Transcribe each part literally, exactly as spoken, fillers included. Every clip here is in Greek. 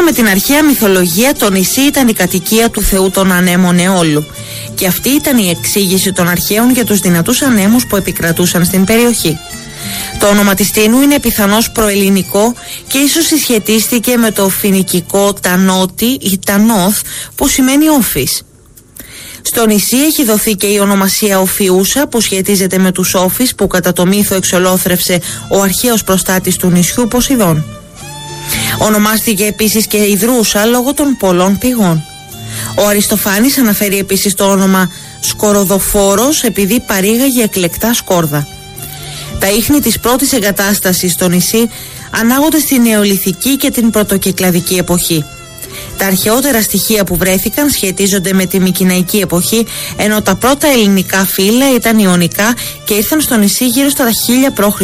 με την αρχαία μυθολογία, το νησί ήταν η κατοικία του θεού των ανέμων Αιώλου. Και αυτή ήταν η εξήγηση των αρχαίων για τους δυνατούς ανέμους που επικρατούσαν στην περιοχή. Το όνομα της Τίνου είναι πιθανώς προελληνικό και ίσως συσχετίστηκε με το φοινικικό τανότι ή τανόθ, που σημαίνει όφης. Στο νησί έχει δοθεί και η ονομασία Οφιούσα, που σχετίζεται με τους όφης που κατά το μύθο εξολόθρευσε ο αρχαίος προστάτης του νησιού Ποσειδών. Ονομάστηκε επίσης και Ιδρούσα λόγω των πολλών πηγών. Ο Αριστοφάνης αναφέρει επίσης το όνομα Σκοροδοφόρος επειδή παρήγαγε εκλεκτά σκόρδα. Τα ίχνη της πρώτης εγκατάστασης στο νησί ανάγονται στην νεολιθική και την πρωτοκυκλαδική εποχή. Τα αρχαιότερα στοιχεία που βρέθηκαν σχετίζονται με τη Μικηναϊκή εποχή, ενώ τα πρώτα ελληνικά φύλλα ήταν ιωνικά και ήρθαν στο νησί γύρω στα χίλια π.Χ.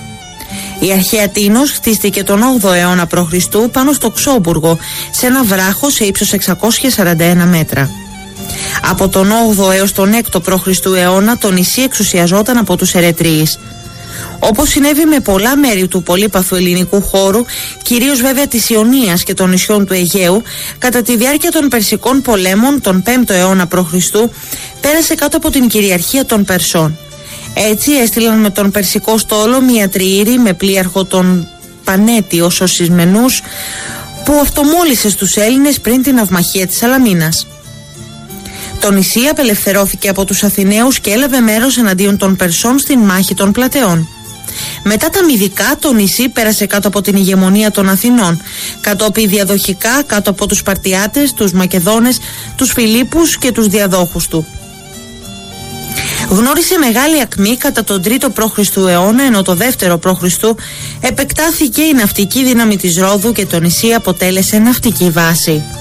Η αρχαία Τίνος χτίστηκε τον όγδοο αιώνα π.Χ. πάνω στο Ξόμπουργο, σε ένα βράχο σε ύψος εξακόσια σαράντα ένα μέτρα. Από τον όγδοο έως τον έκτο π.Χ. αιώνα το νησί εξουσιαζόταν από τους Ερετρίεις. Όπως συνέβη με πολλά μέρη του πολύπαθου ελληνικού χώρου, κυρίως βέβαια της Ιωνίας και των νησιών του Αιγαίου, κατά τη διάρκεια των Περσικών πολέμων τον πέμπτο αιώνα π.Χ. πέρασε κάτω από την κυριαρχία των Περσών. Έτσι έστειλαν με τον Περσικό στόλο μια τριήρη με πλοίαρχο τον Πανέτη ως Σισμενούς, που αυτομόλυσε στους Έλληνες πριν την ναυμαχία της Σαλαμίνας. Το νησί απελευθερώθηκε από τους Αθηναίους και έλαβε μέρος εναντίον των Περσών στην μάχη των Πλατεών. Μετά τα Μυδικά, το νησί πέρασε κάτω από την ηγεμονία των Αθηνών, κατόπιν διαδοχικά κάτω από τους Σπαρτιάτες, τους Μακεδόνες, τους Φιλίππους και τους διαδόχους του. Γνώρισε μεγάλη ακμή κατά τον τρίτο π.Χ. αιώνα, ενώ το δεύτερο π.Χ. επεκτάθηκε η ναυτική δύναμη της Ρόδου και το νησί αποτέλεσε ναυτική βάση.